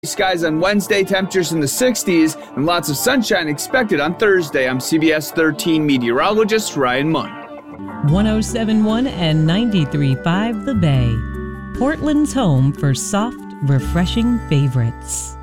Skies on Wednesday, temperatures in the 60s, and lots of sunshine expected on Thursday. I'm CBS 13 meteorologist Ryan Munn. 107.1 and 93.5 The Bay. Portland's home for soft, refreshing favorites.